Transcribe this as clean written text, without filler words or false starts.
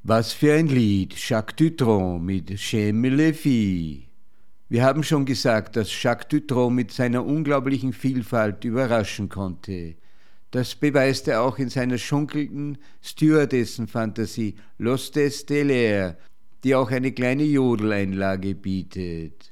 Was für ein Lied, Jacques Dutronc mit J'aime les filles. Wir haben schon gesagt, dass Jacques Dutronc mit seiner unglaublichen Vielfalt überraschen konnte. Das beweist er auch in seiner schunkelnden Stewardessen-Fantasie L'Hostesse de l'air, die auch eine kleine Jodeleinlage bietet.